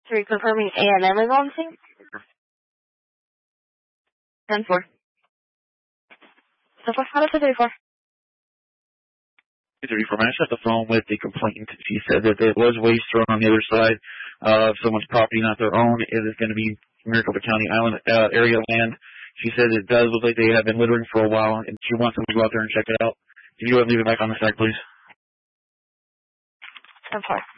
3 confirming A&M is on scene. 10-4. So far, how much is 34? 34. I just got the phone with the complainant. She said that there was waste thrown on the other side of someone's property, not their own. It is going to be Maricopa County Island area land. She said it does look like they have been littering for a while, and she wants them to go out there and check it out. Can you leave it back on the side, please? 10-4.